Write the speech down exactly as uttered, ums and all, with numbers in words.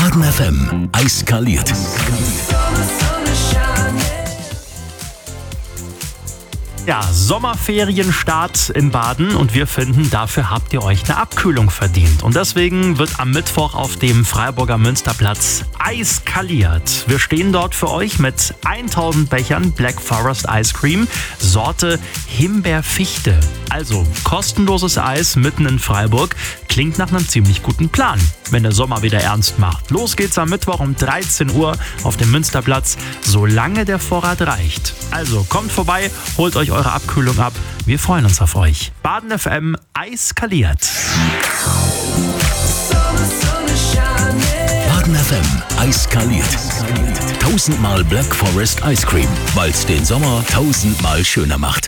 Baden F M eiskaliert. Ja, Sommerferienstart in Baden und wir finden, dafür habt ihr euch eine Abkühlung verdient. Und deswegen wird am Mittwoch auf dem Freiburger Münsterplatz eiskaliert. Wir stehen dort für euch mit tausend Bechern Black Forest Ice Cream, Sorte Himbeerfichte. Also kostenloses Eis mitten in Freiburg. Klingt nach einem ziemlich guten Plan, wenn der Sommer wieder ernst macht. Los geht's am Mittwoch um dreizehn Uhr auf dem Münsterplatz, solange der Vorrat reicht. Also kommt vorbei, holt euch eure Abkühlung ab. Wir freuen uns auf euch. Baden F M eiskaliert. Baden F M eiskaliert. Tausendmal Black Forest Ice Cream, weil's den Sommer tausendmal schöner macht.